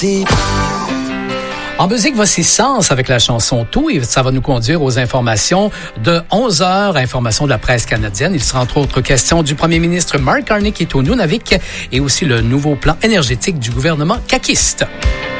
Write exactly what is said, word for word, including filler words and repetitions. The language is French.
En musique, voici Sens avec la chanson Tout et ça va nous conduire aux informations de onze heures, informations de la presse canadienne. Il sera entre autres question du premier ministre Mark Carney qui est au Nunavik et aussi le nouveau plan énergétique du gouvernement caquiste.